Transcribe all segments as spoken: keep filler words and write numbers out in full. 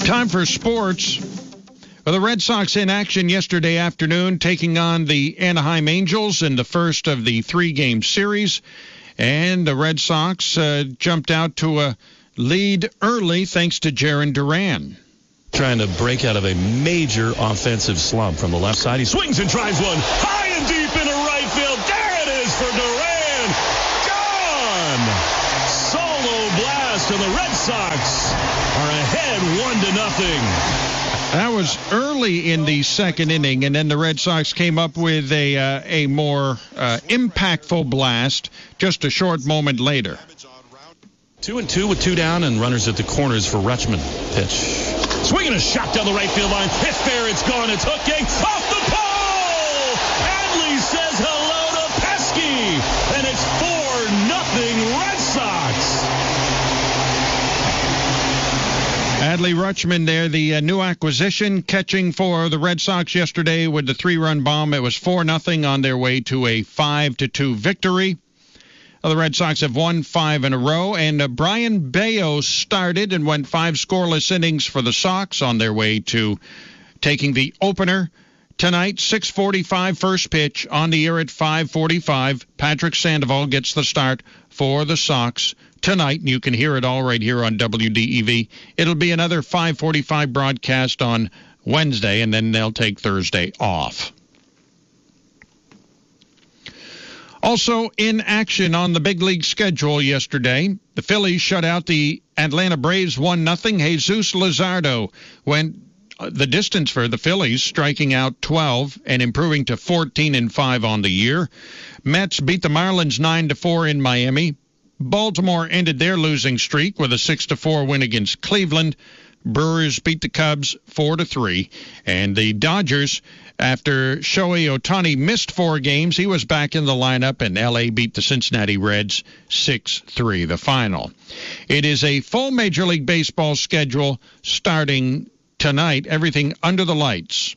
Time for sports. Well, the Red Sox in action yesterday afternoon, taking on the Anaheim Angels in the first of the three-game series. And the Red Sox uh, jumped out to a lead early thanks to Jarren Duran. Trying to break out of a major offensive slump from the left side. He swings and drives one high and deep into right field. There it is for Duran. Gone! Solo blast, and the Red Sox are ahead one to nothing. That was early in the second inning, and then the Red Sox came up with a uh, a more uh, impactful blast just a short moment later. Two and two with two down and runners at the corners for Rutschman. Pitch. Swinging a shot down the right field line. It's there, it's gone, it's hooked, off the pole! Adley says hello to Pesky, and it's four nothing Red Sox. Adley Rutschman there, the uh, new acquisition, catching for the Red Sox yesterday with the three-run bomb. It was four nothing on their way to a five to two victory. Well, the Red Sox have won five in a row, and uh, Brian Bayo started and went five scoreless innings for the Sox on their way to taking the opener tonight. six forty-five first pitch on the air at five forty-five. Patrick Sandoval gets the start for the Sox tonight, and you can hear it all right here on W D E V. It'll be another five forty-five broadcast on Wednesday, and then they'll take Thursday off. Also in action on the big league schedule yesterday, the Phillies shut out the Atlanta Braves one nothing. Jesus Luzardo went the distance for the Phillies, striking out twelve and improving to fourteen and five on the year. Mets beat the Marlins nine to four in Miami. Baltimore ended their losing streak with a six to four win against Cleveland. Brewers beat the Cubs four to three. And the Dodgers, after Shohei Ohtani missed four games, he was back in the lineup, and L A beat the Cincinnati Reds six three, the final. It is a full Major League Baseball schedule starting tonight, everything under the lights.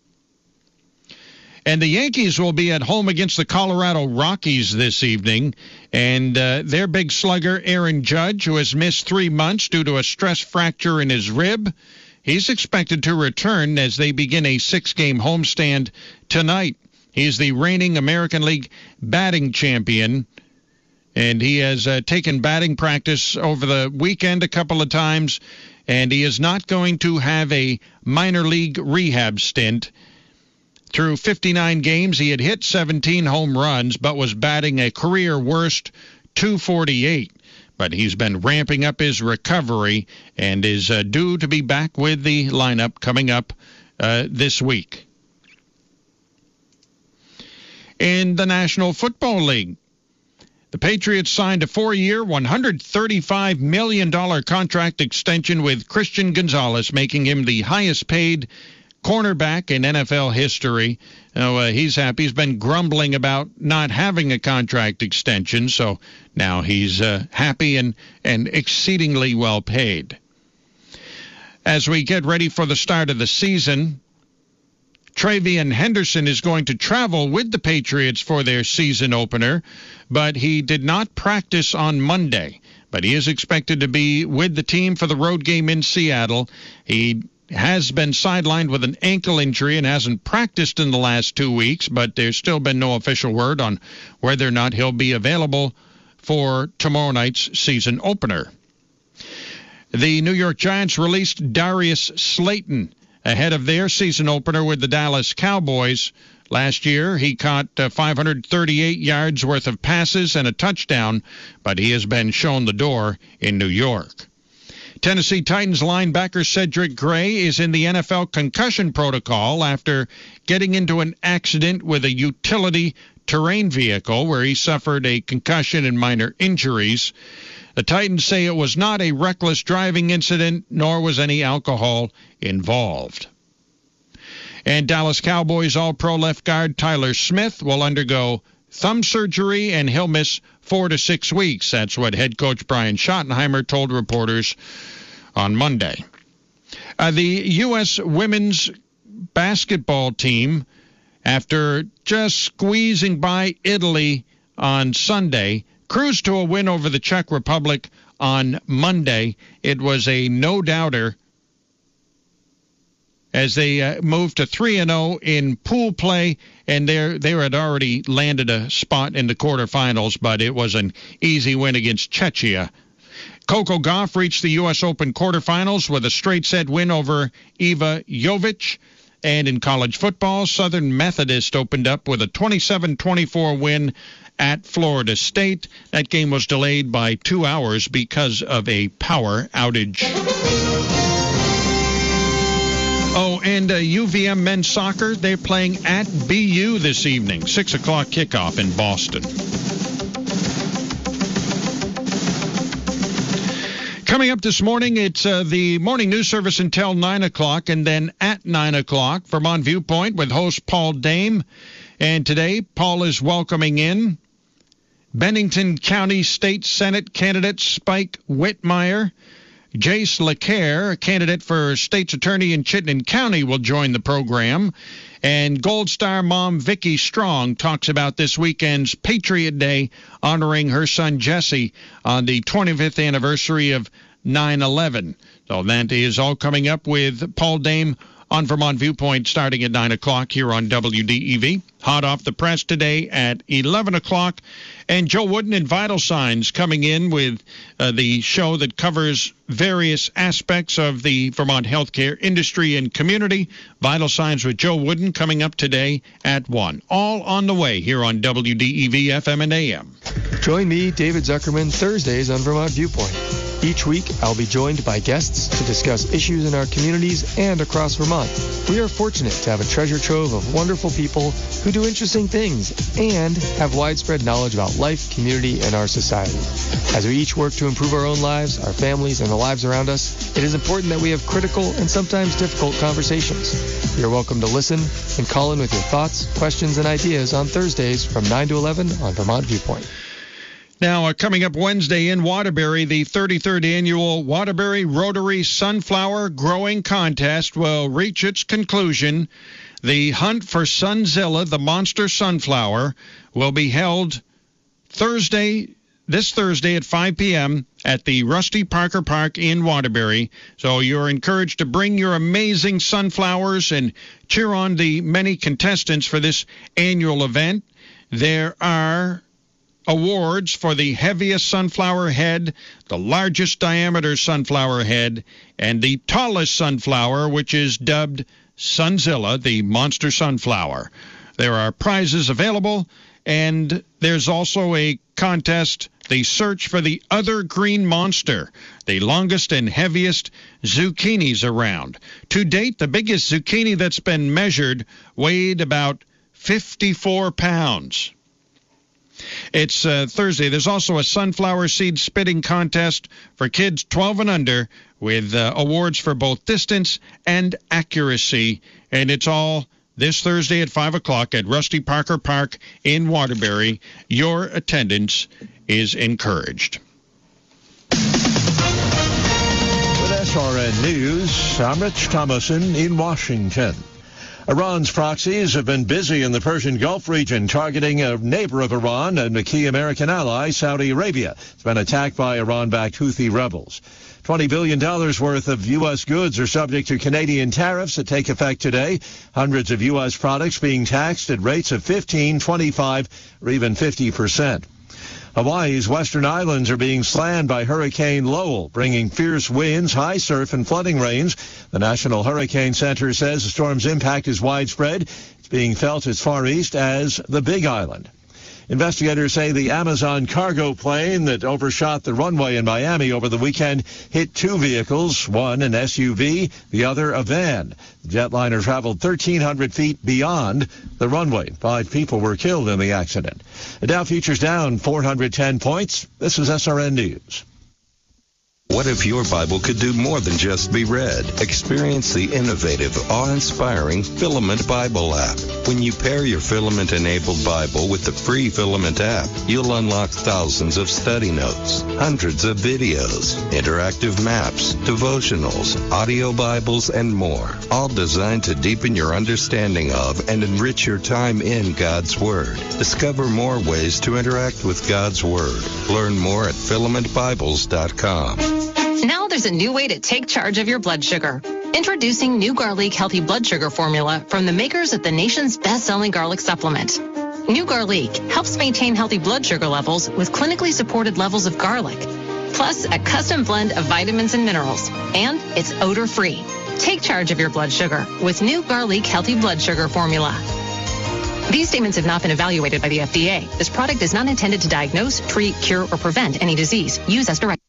And the Yankees will be at home against the Colorado Rockies this evening. And uh, their big slugger, Aaron Judge, who has missed three months due to a stress fracture in his rib, he's expected to return as they begin a six-game homestand tonight. He's the reigning American League batting champion, and he has uh, taken batting practice over the weekend a couple of times, and he is not going to have a minor league rehab stint. Through fifty-nine games, he had hit seventeen home runs, but was batting a career-worst two forty-eight. But he's been ramping up his recovery and is uh, due to be back with the lineup coming up uh, this week. In the National Football League, the Patriots signed a four-year, one hundred thirty-five million dollars contract extension with Christian Gonzalez, making him the highest-paid cornerback in N F L history. Now, uh, he's happy. He's been grumbling about not having a contract extension, so now he's uh, happy and, and exceedingly well paid. As we get ready for the start of the season, Travian Henderson is going to travel with the Patriots for their season opener, but he did not practice on Monday. But he is expected to be with the team for the road game in Seattle. He has been sidelined with an ankle injury and hasn't practiced in the last two weeks, but there's still been no official word on whether or not he'll be available for tomorrow night's season opener. The New York Giants released Darius Slayton ahead of their season opener with the Dallas Cowboys. Last year, he caught uh, five hundred thirty-eight yards worth of passes and a touchdown, but he has been shown the door in New York. Tennessee Titans linebacker Cedric Gray is in the N F L concussion protocol after getting into an accident with a utility terrain vehicle where he suffered a concussion and minor injuries. The Titans say it was not a reckless driving incident, nor was any alcohol involved. And Dallas Cowboys All-Pro left guard Tyler Smith will undergo thumb surgery, and he'll miss four to six weeks. That's what head coach Brian Schottenheimer told reporters on Monday. Uh, the U S women's basketball team, after just squeezing by Italy on Sunday, cruised to a win over the Czech Republic on Monday. It was a no-doubter as they uh, moved to three and oh in pool play, and they they had already landed a spot in the quarterfinals, but it was an easy win against Czechia. Coco Gauff reached the U S Open quarterfinals with a straight set win over Eva Jovic. And in college football, Southern Methodist opened up with a twenty-seven twenty-four win at Florida State. That game was delayed by two hours because of a power outage. Oh, and uh, U V M men's soccer, they're playing at B U this evening. six o'clock kickoff in Boston. Coming up this morning, it's uh, the morning news service until nine o'clock, and then at nine o'clock, Vermont Viewpoint with host Paul Dame. And today, Paul is welcoming in Bennington County State Senate candidate Spike Whitmire. Jace LeCaire, a candidate for state's attorney in Chittenden County, will join the program. And Gold Star mom Vicki Strong talks about this weekend's Patriot Day, honoring her son Jesse on the twenty-fifth anniversary of nine eleven. So that is all coming up with Paul Dame on Vermont Viewpoint starting at nine o'clock here on W D E V. Hot off the press today at eleven o'clock. And Joe Wooden and Vital Signs coming in with uh, the show that covers various aspects of the Vermont healthcare industry and community. Vital Signs with Joe Wooden coming up today at one. All on the way here on W D E V F M and A M. Join me, David Zuckerman, Thursdays on Vermont Viewpoint. Each week, I'll be joined by guests to discuss issues in our communities and across Vermont. We are fortunate to have a treasure trove of wonderful people who do interesting things and have widespread knowledge about life, community, and our society. As we each work to improve our own lives, our families, and the lives around us, it is important that we have critical and sometimes difficult conversations. You're welcome to listen and call in with your thoughts, questions, and ideas on Thursdays from nine to eleven on Vermont Viewpoint. Now, uh, coming up Wednesday in Waterbury, the thirty-third annual Waterbury Rotary Sunflower Growing Contest will reach its conclusion. The hunt for Sunzilla, the monster sunflower, will be held Thursday, this Thursday at five p.m. at the Rusty Parker Park in Waterbury. So you're encouraged to bring your amazing sunflowers and cheer on the many contestants for this annual event. There are awards for the heaviest sunflower head, the largest diameter sunflower head, and the tallest sunflower, which is dubbed Sunzilla, the monster sunflower. There are prizes available, and there's also a contest, the search for the other green monster, the longest and heaviest zucchinis around. To date, the biggest zucchini that's been measured weighed about fifty-four pounds. It's uh, Thursday. There's also a sunflower seed spitting contest for kids twelve and under with uh, awards for both distance and accuracy. And it's all this Thursday at five o'clock at Rusty Parker Park in Waterbury. Your attendance is encouraged. With S R N News, I'm Rich Thomason in Washington. Iran's proxies have been busy in the Persian Gulf region, targeting a neighbor of Iran and a key American ally, Saudi Arabia. It's been attacked by Iran-backed Houthi rebels. twenty billion dollars worth of U S goods are subject to Canadian tariffs that take effect today. Hundreds of U S products being taxed at rates of fifteen, twenty-five, or even fifty percent. Hawaii's western islands are being slammed by Hurricane Lowell, bringing fierce winds, high surf, and flooding rains. The National Hurricane Center says the storm's impact is widespread. It's being felt as far east as the Big Island. Investigators say the Amazon cargo plane that overshot the runway in Miami over the weekend hit two vehicles, one an S U V, the other a van. The jetliner traveled thirteen hundred feet beyond the runway. Five people were killed in the accident. The Dow futures down four hundred ten points. This is S R N News. What if your Bible could do more than just be read? Experience the innovative, awe-inspiring Filament Bible app. When you pair your Filament-enabled Bible with the free Filament app, you'll unlock thousands of study notes, hundreds of videos, interactive maps, devotionals, audio Bibles, and more, all designed to deepen your understanding of and enrich your time in God's Word. Discover more ways to interact with God's Word. Learn more at filament bibles dot com. Now there's a new way to take charge of your blood sugar. Introducing new Garlic Healthy Blood Sugar Formula from the makers of the nation's best-selling garlic supplement. New Garlic helps maintain healthy blood sugar levels with clinically supported levels of garlic, plus a custom blend of vitamins and minerals, and it's odor-free. Take charge of your blood sugar with New Garlic Healthy Blood Sugar Formula. These statements have not been evaluated by the F D A. This product is not intended to diagnose, treat, cure, or prevent any disease. Use as directed.